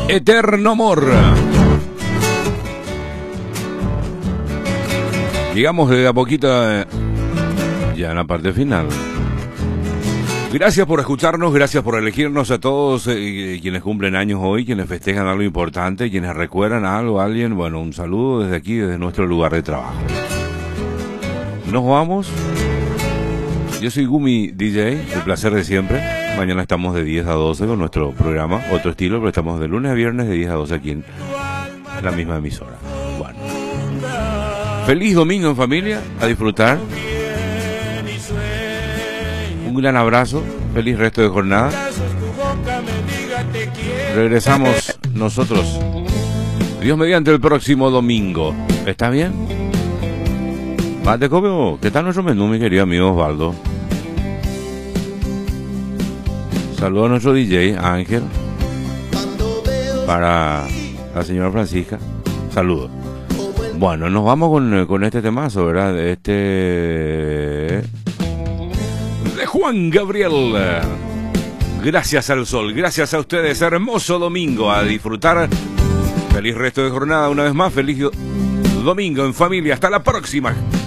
Eterno amor. Llegamos de a poquito ya en la parte final. Gracias por escucharnos, gracias por elegirnos a todos quienes cumplen años hoy, quienes festejan algo importante, quienes recuerdan algo, a alguien. Bueno, un saludo desde aquí, desde nuestro lugar de trabajo. Nos vamos. Yo soy Gumi DJ, el placer de siempre. Mañana estamos de 10 a 12 con nuestro programa, otro estilo, pero estamos de lunes a viernes de 10 a 12 aquí en la misma emisora. Bueno. Feliz domingo en familia, a disfrutar. Un gran abrazo, feliz resto de jornada. Regresamos nosotros, Dios mediante, el próximo domingo. ¿Está bien? Mate Cobio, ¿qué tal nuestro menú, mi querido amigo Osvaldo? Saludos a nuestro DJ Ángel. Para la señora Francisca, saludos. Bueno, nos vamos con este temazo, ¿verdad? De Juan Gabriel. Gracias al sol, gracias a ustedes. Hermoso domingo, a disfrutar. Feliz resto de jornada una vez más. Feliz domingo en familia. Hasta la próxima.